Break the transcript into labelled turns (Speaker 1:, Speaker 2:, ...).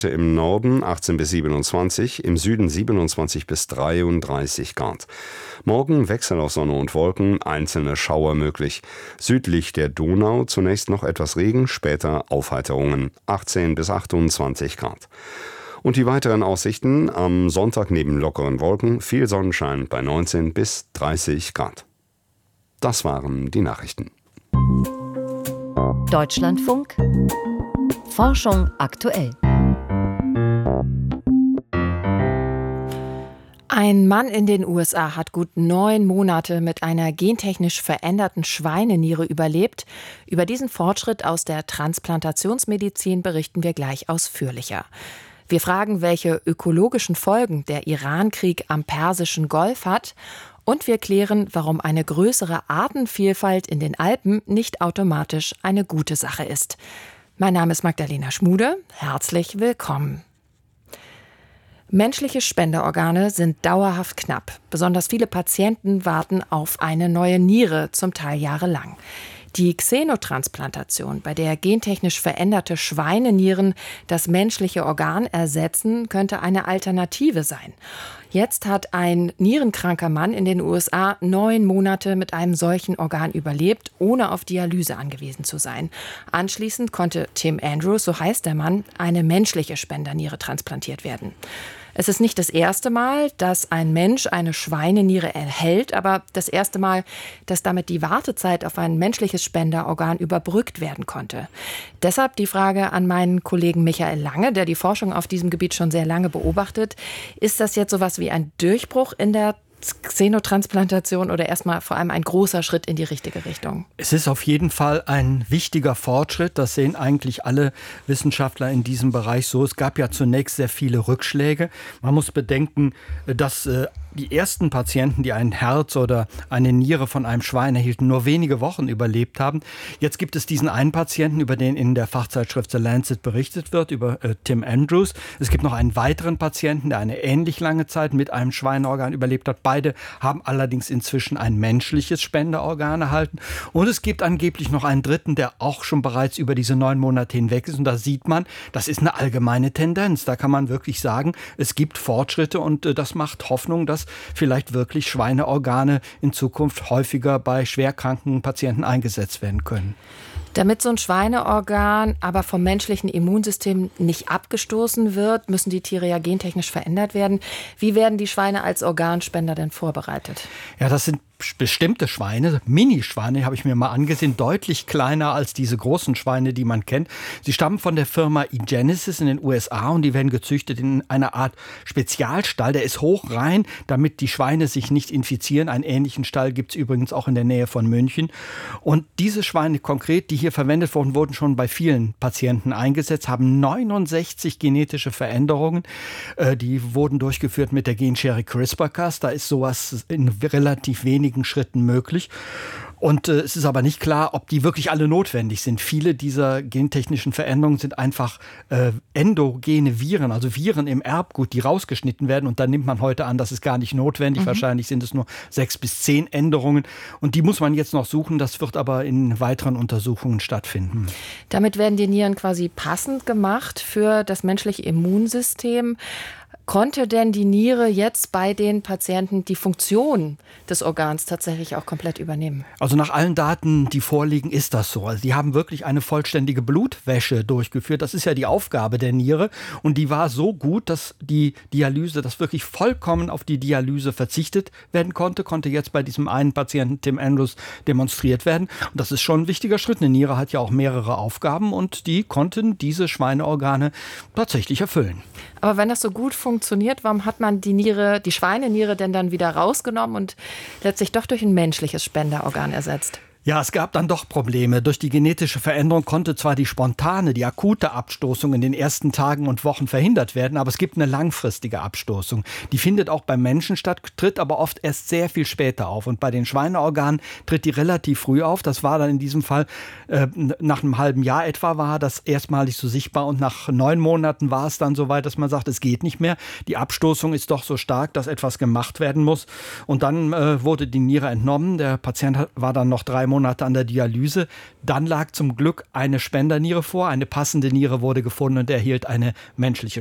Speaker 1: Im Norden 18 bis 27, im Süden 27 bis 33 Grad. Morgen Wechsel aus Sonne und Wolken, einzelne Schauer möglich. Südlich der Donau zunächst noch etwas Regen, später Aufheiterungen, 18 bis 28 Grad. Und die weiteren Aussichten: am Sonntag neben lockeren Wolken viel Sonnenschein bei 19 bis 30 Grad. Das waren die Nachrichten.
Speaker 2: Deutschlandfunk Forschung aktuell.
Speaker 3: Ein Mann in den USA hat gut 9 Monate mit einer gentechnisch veränderten Schweineniere überlebt. Über diesen Fortschritt aus der Transplantationsmedizin berichten wir gleich ausführlicher. Wir fragen, welche ökologischen Folgen der Irankrieg am Persischen Golf hat. Und wir klären, warum eine größere Artenvielfalt in den Alpen nicht automatisch eine gute Sache ist. Mein Name ist Magdalena Schmude. Herzlich willkommen. Menschliche Spenderorgane sind dauerhaft knapp. Besonders viele Patienten warten auf eine neue Niere, zum Teil jahrelang. Die Xenotransplantation, bei der gentechnisch veränderte Schweinenieren das menschliche Organ ersetzen, könnte eine Alternative sein. Jetzt hat ein nierenkranker Mann in den USA 9 Monate mit einem solchen Organ überlebt, ohne auf Dialyse angewiesen zu sein. Anschließend konnte Tim Andrews, so heißt der Mann, eine menschliche Spenderniere transplantiert werden. Es ist nicht das erste Mal, dass ein Mensch eine Schweineniere erhält, aber das erste Mal, dass damit die Wartezeit auf ein menschliches Spenderorgan überbrückt werden konnte. Deshalb die Frage an meinen Kollegen Michael Lange, der die Forschung auf diesem Gebiet schon sehr lange beobachtet. Ist das jetzt sowas wie ein Durchbruch in der Xenotransplantation oder erstmal vor allem ein großer Schritt in die richtige Richtung?
Speaker 4: Es ist auf jeden Fall ein wichtiger Fortschritt. Das sehen eigentlich alle Wissenschaftler in diesem Bereich so. Es gab ja zunächst sehr viele Rückschläge. Man muss bedenken, dass die ersten Patienten, die ein Herz oder eine Niere von einem Schwein erhielten, nur wenige Wochen überlebt haben. Jetzt gibt es diesen einen Patienten, über den in der Fachzeitschrift The Lancet berichtet wird, über Tim Andrews. Es gibt noch einen weiteren Patienten, der eine ähnlich lange Zeit mit einem Schweineorgan überlebt hat. Beide haben allerdings inzwischen ein menschliches Spenderorgan erhalten. Und es gibt angeblich noch einen dritten, der auch schon bereits über diese 9 Monate hinweg ist. Und da sieht man, das ist eine allgemeine Tendenz. Da kann man wirklich sagen, es gibt Fortschritte und das macht Hoffnung, dass vielleicht wirklich Schweineorgane in Zukunft häufiger bei schwerkranken Patienten eingesetzt werden können.
Speaker 3: Damit so ein Schweineorgan aber vom menschlichen Immunsystem nicht abgestoßen wird, müssen die Tiere ja gentechnisch verändert werden. Wie werden die Schweine als Organspender denn vorbereitet? Ja, das sind bestimmte Schweine, Minischweine, habe ich mir mal angesehen, deutlich kleiner als diese großen Schweine, die man kennt. Sie stammen von der Firma eGenesis in den USA und die werden gezüchtet in einer Art Spezialstall. Der ist hochrein, damit die Schweine sich nicht infizieren. Einen ähnlichen Stall gibt es übrigens auch in der Nähe von München. Und diese Schweine konkret, die hier verwendet wurden, wurden schon bei vielen Patienten eingesetzt, haben 69 genetische Veränderungen. Die wurden durchgeführt mit der Genschere CRISPR-Cas. Da ist sowas in relativ wenigen Schritten möglich. Und es ist aber nicht klar, ob die wirklich alle notwendig sind. Viele dieser gentechnischen Veränderungen sind einfach endogene Viren, also Viren im Erbgut, die rausgeschnitten werden. Und dann nimmt man heute an, das ist gar nicht notwendig. Wahrscheinlich sind es nur 6 bis 10 Änderungen. Und die muss man jetzt noch suchen. Das wird aber in weiteren Untersuchungen stattfinden. Damit werden die Nieren quasi passend gemacht für das menschliche Immunsystem. Konnte denn die Niere jetzt bei den Patienten die Funktion des Organs tatsächlich auch komplett übernehmen?
Speaker 4: Also nach allen Daten, die vorliegen, ist das so. Also die haben wirklich eine vollständige Blutwäsche durchgeführt. Das ist ja die Aufgabe der Niere. Und die war so gut, dass die Dialyse, dass wirklich vollkommen auf die Dialyse verzichtet werden konnte jetzt bei diesem einen Patienten, Tim Andrews, demonstriert werden. Und das ist schon ein wichtiger Schritt. Eine Niere hat ja auch mehrere Aufgaben und die konnten diese Schweineorgane tatsächlich erfüllen.
Speaker 3: Aber wenn das so gut funktioniert, warum hat man die Schweineniere denn dann wieder rausgenommen und letztlich doch durch ein menschliches Spenderorgan ersetzt?
Speaker 4: Ja, es gab dann doch Probleme. Durch die genetische Veränderung konnte zwar die spontane, die akute Abstoßung in den ersten Tagen und Wochen verhindert werden, aber es gibt eine langfristige Abstoßung. Die findet auch beim Menschen statt, tritt aber oft erst sehr viel später auf. Und bei den Schweineorganen tritt die relativ früh auf. Das war dann in diesem Fall, nach einem halben Jahr etwa war das erstmalig so sichtbar. Und nach 9 Monaten war es dann so weit, dass man sagt, es geht nicht mehr. Die Abstoßung ist doch so stark, dass etwas gemacht werden muss. Und dann wurde die Niere entnommen. Der Patient war dann noch 3 Monate an der Dialyse. Dann lag zum Glück eine Spenderniere vor. Eine passende Niere wurde gefunden und er erhielt eine menschliche